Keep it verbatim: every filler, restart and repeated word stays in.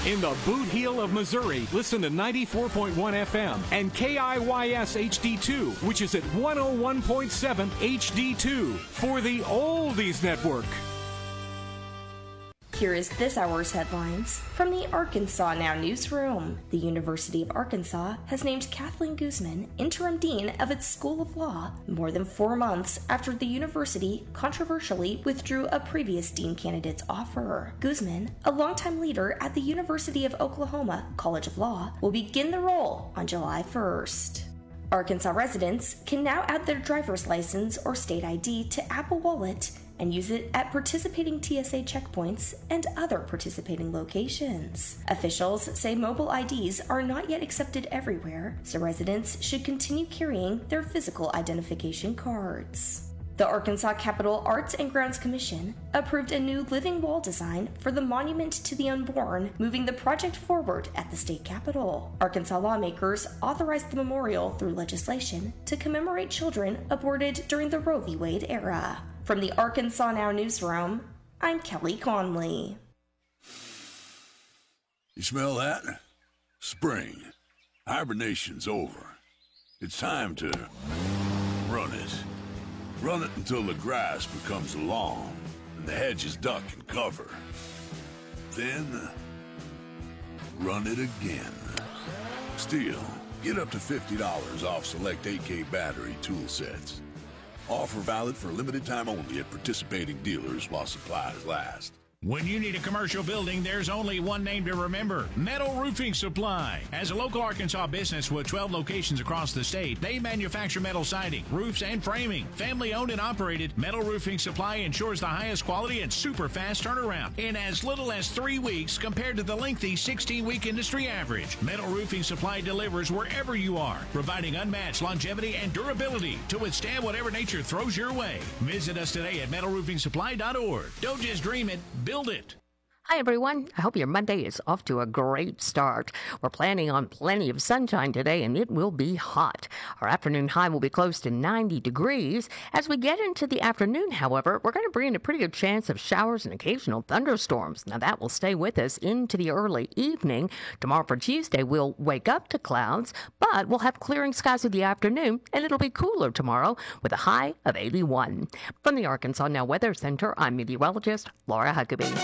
In the Boot Heel of Missouri, listen to ninety-four point one F M and K I Y S H D two, which is at one oh one point seven H D two for the Oldies Network. Here is this hour's headlines from the Arkansas Now newsroom. The University of Arkansas has named Kathleen Guzman interim dean of its School of Law more than four months after the university controversially withdrew a previous dean candidate's offer. Guzman, a longtime leader at the University of Oklahoma College of Law, will begin the role on July first. Arkansas residents can now add their driver's license or state I D to Apple Wallet and use it at participating T S A checkpoints and other participating locations. Officials say mobile I Ds are not yet accepted everywhere, so residents should continue carrying their physical identification cards. The Arkansas Capitol Arts and Grounds Commission approved a new living wall design for the Monument to the Unborn, moving the project forward at the state capitol. Arkansas lawmakers authorized the memorial through legislation to commemorate children aborted during the Roe v. Wade era. From the Arkansas Now newsroom, I'm Kelly Conley. You smell that? Spring. Hibernation's over. It's time to run it. Run it until the grass becomes long and the hedges duck and cover. Then, run it again. Stihl, get up to fifty dollars off select eight K battery tool sets. Offer valid for a limited time only at participating dealers while supplies last. When you need a commercial building, there's only one name to remember: Metal Roofing Supply. As a local Arkansas business with twelve locations across the state, they manufacture metal siding, roofs, and framing. Family owned and operated, Metal Roofing Supply ensures the highest quality and super fast turnaround in as little as three weeks compared to the lengthy sixteen-week industry average. Metal Roofing Supply delivers wherever you are, providing unmatched longevity and durability to withstand whatever nature throws your way. Visit us today at metal roofing supply dot org. Don't just dream it, build it. Hi, everyone. I hope your Monday is off to a great start. We're planning on plenty of sunshine today, and it will be hot. Our afternoon high will be close to ninety degrees. As we get into the afternoon, however, we're going to bring in a pretty good chance of showers and occasional thunderstorms. Now, that will stay with us into the early evening. Tomorrow for Tuesday, we'll wake up to clouds, but we'll have clearing skies in the afternoon, and it'll be cooler tomorrow with a high of eighty-one. From the Arkansas Now Weather Center, I'm meteorologist Laura Huckabee.